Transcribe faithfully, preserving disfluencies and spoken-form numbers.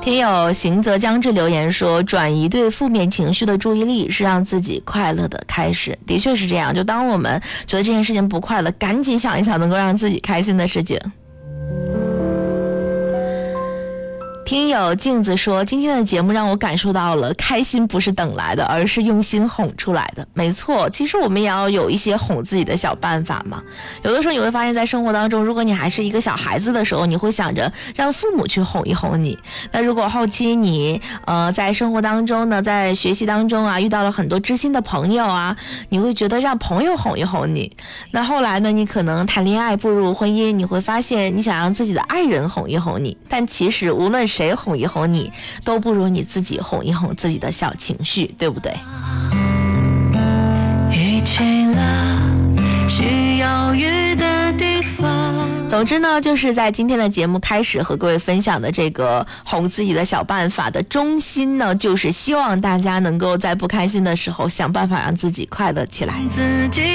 听友行则将至留言说，转移对负面情绪的注意力是让自己快乐的开始。的确是这样，就当我们觉得这件事情不快乐，赶紧想一想能够让自己开心的事情。听友镜子说，今天的节目让我感受到了开心不是等来的，而是用心哄出来的。没错，其实我们也要有一些哄自己的小办法嘛。有的时候你会发现在生活当中，如果你还是一个小孩子的时候，你会想着让父母去哄一哄你。那如果后期你呃在生活当中呢，在学习当中啊遇到了很多知心的朋友啊，你会觉得让朋友哄一哄你。那后来呢，你可能谈恋爱步入婚姻，你会发现你想让自己的爱人哄一哄你，但其实无论谁哄一哄你，都不如你自己哄一哄自己的小情绪，对不对？遇见了需要遇的地方。总之呢，就是在今天的节目开始和各位分享的这个哄自己的小办法的中心呢，就是希望大家能够在不开心的时候想办法让自己快乐起来。